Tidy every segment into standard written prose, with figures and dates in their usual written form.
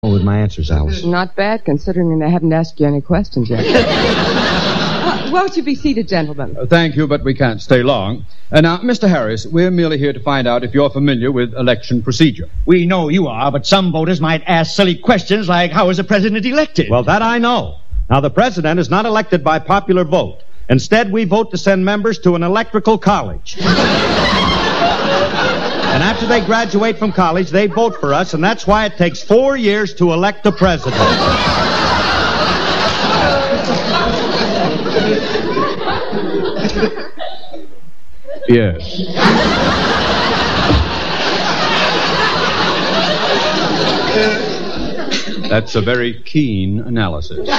with my answers, Alice. Not bad, considering they haven't asked you any questions yet. Won't you be seated, gentlemen? Thank you, but we can't stay long. Now, Mr. Harris, we're merely here to find out if you're familiar with election procedure. We know you are, but some voters might ask silly questions like, how is the president elected? Well, that I know. Now, the president is not elected by popular vote. Instead, we vote to send members to an electrical college. And after they graduate from college, they vote for us, and that's why it takes 4 years to elect a president. Yes. That's a very keen analysis.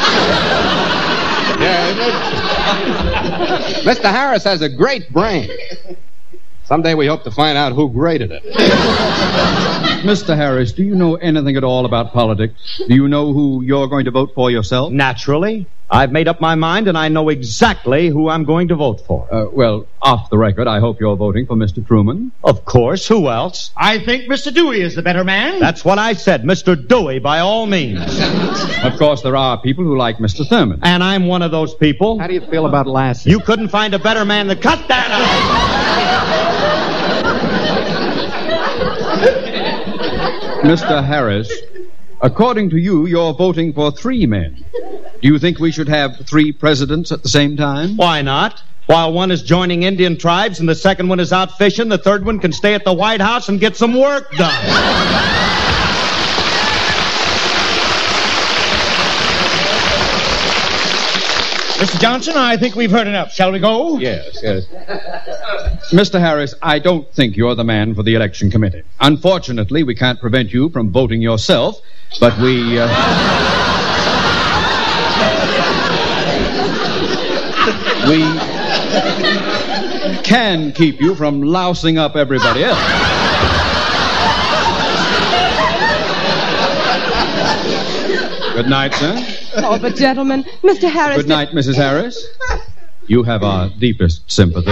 Mr. Harris has a great brain. Someday we hope to find out who graded it. Mr. Harris, do you know anything at all about politics? Do you know who you're going to vote for yourself? Naturally. I've made up my mind, and I know exactly who I'm going to vote for. Well, off the record, I hope you're voting for Mr. Truman. Of course. Who else? I think Mr. Dewey is the better man. That's what I said. Mr. Dewey, by all means. Of course, there are people who like Mr. Thurman. And I'm one of those people. How do you feel about Lassie? You couldn't find a better man to cut that out. Mr. Harris, according to you, you're voting for 3 men. Do you think we should have 3 presidents at the same time? Why not? While one is joining Indian tribes and the second one is out fishing, the third one can stay at the White House and get some work done. Mr. Johnson, I think we've heard enough. Shall we go? Yes. Mr. Harris, I don't think you're the man for the election committee. Unfortunately, we can't prevent you from voting yourself, but we can keep you from lousing up everybody else. Good night, sir. Oh, but gentlemen, Mr. Harris... Good night, Mrs. Harris. You have our deepest sympathy.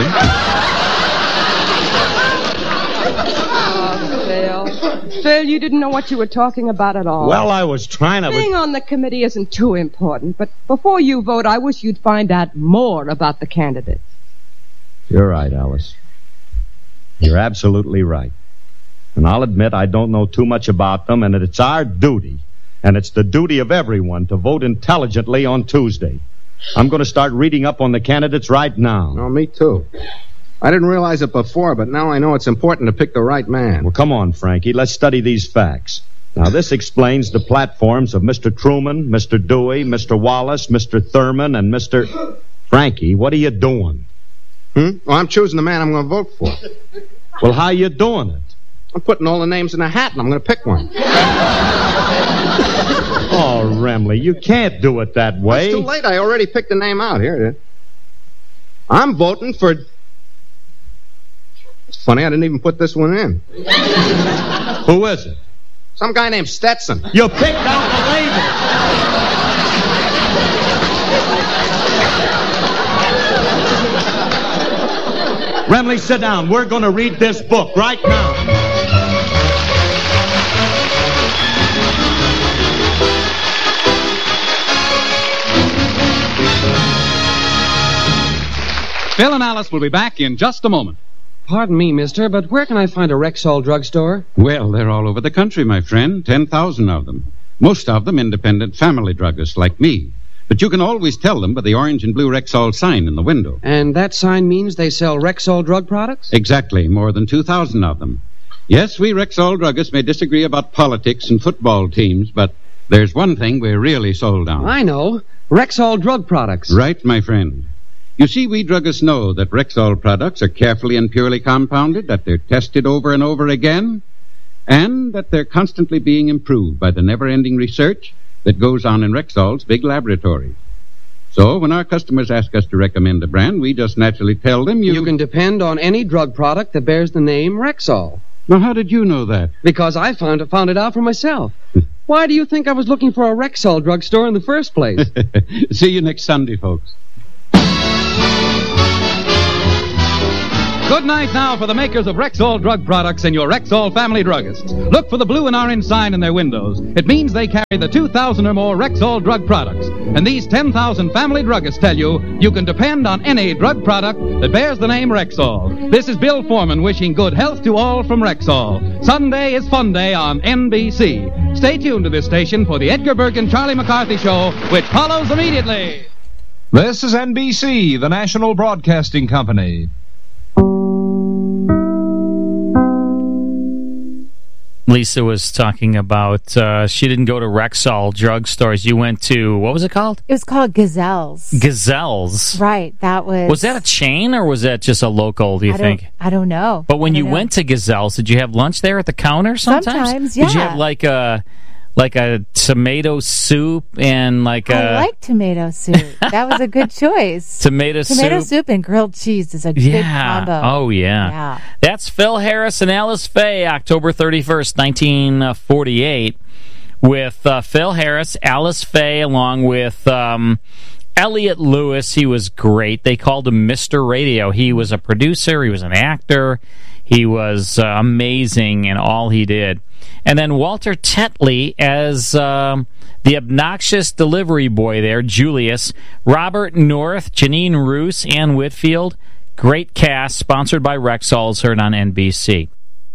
Phil, you didn't know what you were talking about at all. Well, I was trying to... Being on the committee isn't too important, but before you vote, I wish you'd find out more about the candidates. You're right, Alice. You're absolutely right. And I'll admit I don't know too much about them, and that it's our duty, and it's the duty of everyone, to vote intelligently on Tuesday. I'm going to start reading up on the candidates right now. Oh, me too. I didn't realize it before, but now I know it's important to pick the right man. Well, come on, Frankie. Let's study these facts. Now, this explains the platforms of Mr. Truman, Mr. Dewey, Mr. Wallace, Mr. Thurman, and Mr... Frankie, what are you doing? Well, I'm choosing the man I'm going to vote for. Well, how you doing it? I'm putting all the names in a hat, and I'm going to pick one. Oh, Remley, you can't do it that way. It's too late. I already picked the name out. Here it is. I'm voting for... It's funny, I didn't even put this one in. Who is it? Some guy named Stetson. You picked out the label. Remley, sit down. We're going to read this book right now. Phil and Alice will be back in just a moment. Pardon me, mister, but where can I find a Rexall drugstore? Well, they're all over the country, my friend. 10,000 of them. Most of them independent family druggists like me. But you can always tell them by the orange and blue Rexall sign in the window. And that sign means they sell Rexall drug products? Exactly. More than 2,000 of them. Yes, we Rexall druggists may disagree about politics and football teams, but there's one thing we're really sold on. I know. Rexall drug products. Right, my friend. You see, we druggists know that Rexall products are carefully and purely compounded, that they're tested over and over again, and that they're constantly being improved by the never-ending research that goes on in Rexall's big laboratory. So when our customers ask us to recommend a brand, we just naturally tell them You can depend on any drug product that bears the name Rexall. Now, how did you know that? Because I found it out for myself. Why do you think I was looking for a Rexall drugstore in the first place? See you next Sunday, folks. Good night now for the makers of Rexall drug products and your Rexall family druggists. Look for the blue and orange sign in their windows. It means they carry the 2,000 or more Rexall drug products. And these 10,000 family druggists tell you can depend on any drug product that bears the name Rexall. This is Bill Foreman wishing good health to all from Rexall. Sunday is Fun Day on NBC. Stay tuned to this station for the Edgar Bergen Charlie McCarthy Show, which follows immediately. This is NBC, the National Broadcasting Company. Lisa was talking about she didn't go to Rexall drugstores. You went to, what was it called? It was called Gazelles. Gazelles. Right, that was... Was that a chain or was that just a local, do you think? I don't know. But when you went to Gazelles, did you have lunch there at the counter sometimes? Sometimes, yeah. Did you have like a tomato soup and I like tomato soup. That was a good choice. Tomato soup and grilled cheese is a good combo. Oh, yeah. That's Phil Harris and Alice Faye, October 31st, 1948, with Phil Harris, Alice Faye, along with Elliot Lewis. He was great. They called him Mr. Radio. He was a producer. He was an actor. He was amazing in all he did. And then Walter Tetley as the obnoxious delivery boy there, Julius. Robert North, Janine Roos, Ann Whitfield. Great cast, sponsored by Rexall, heard on NBC.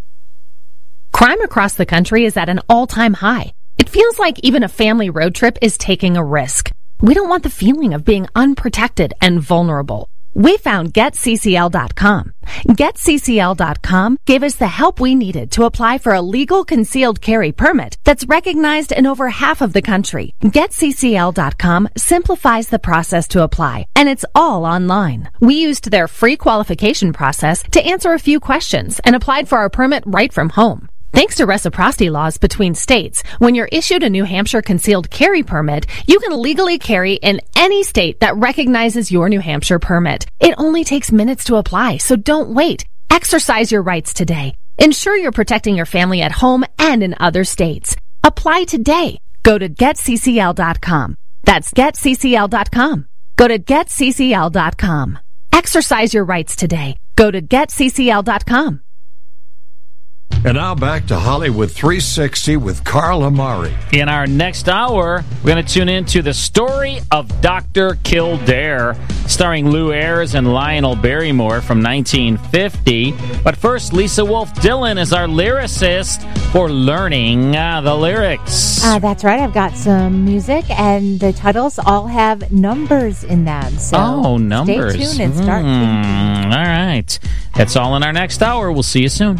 Crime across the country is at an all-time high. It feels like even a family road trip is taking a risk. We don't want the feeling of being unprotected and vulnerable. We found GetCCL.com. GetCCL.com gave us the help we needed to apply for a legal concealed carry permit that's recognized in over half of the country. GetCCL.com simplifies the process to apply, and it's all online. We used their free qualification process to answer a few questions and applied for our permit right from home. Thanks to reciprocity laws between states, when you're issued a New Hampshire concealed carry permit, you can legally carry in any state that recognizes your New Hampshire permit. It only takes minutes to apply, so don't wait. Exercise your rights today. Ensure you're protecting your family at home and in other states. Apply today. Go to GetCCL.com. That's GetCCL.com. Go to GetCCL.com. Exercise your rights today. Go to GetCCL.com. And now back to Hollywood 360 with Carl Amari. In our next hour, we're going to tune into The Story of Dr. Kildare, starring Lou Ayres and Lionel Barrymore from 1950. But first, Lisa Wolf Dillon is our lyricist for Learning the Lyrics. That's right. I've got some music, and the titles all have numbers in them. So numbers. Stay tuned and start thinking. All right. That's all in our next hour. We'll see you soon.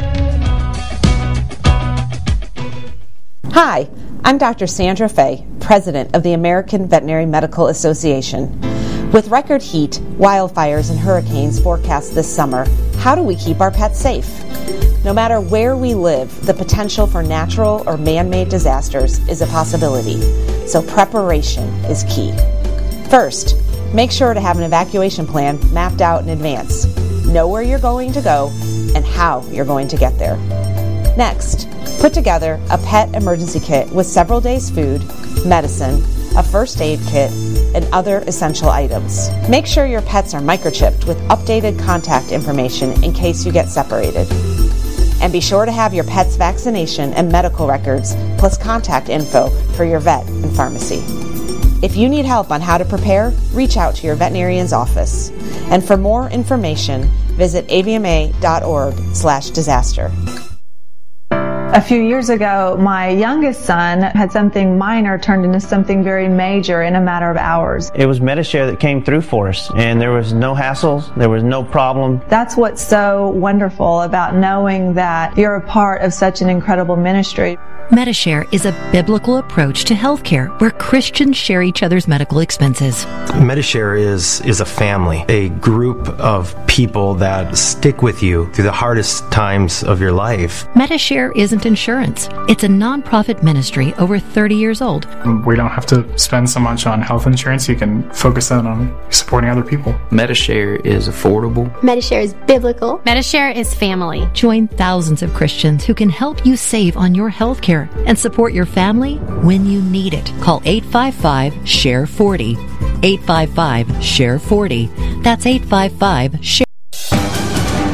Hi, I'm Dr. Sandra Fay, President of the American Veterinary Medical Association. With record heat, wildfires, and hurricanes forecast this summer, how do we keep our pets safe? No matter where we live, the potential for natural or man-made disasters is a possibility, so preparation is key. First, make sure to have an evacuation plan mapped out in advance. Know where you're going to go and how you're going to get there. Next, put together a pet emergency kit with several days' food, medicine, a first aid kit, and other essential items. Make sure your pets are microchipped with updated contact information in case you get separated. And be sure to have your pet's vaccination and medical records, plus contact info for your vet and pharmacy. If you need help on how to prepare, reach out to your veterinarian's office. And for more information, visit avma.org/disaster. A few years ago, my youngest son had something minor turned into something very major in a matter of hours. It was Medi-Share that came through for us, and there was no hassles, there was no problem. That's what's so wonderful about knowing that you're a part of such an incredible ministry. Medi-Share is a biblical approach to healthcare where Christians share each other's medical expenses. Medi-Share is a family, a group of people that stick with you through the hardest times of your life. Medi-Share isn't insurance. It's a nonprofit ministry over 30 years old. We don't have to spend so much on health insurance. You can focus that on supporting other people. Medi-Share is affordable. Medi-Share is biblical. Medi-Share is family. Join thousands of Christians who can help you save on your health care and support your family when you need it. Call 855-SHARE-40. 855-SHARE-40. That's 855-SHARE.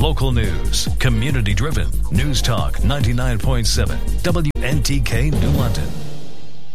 Local news, community driven. News Talk 99.7 WNTK New London.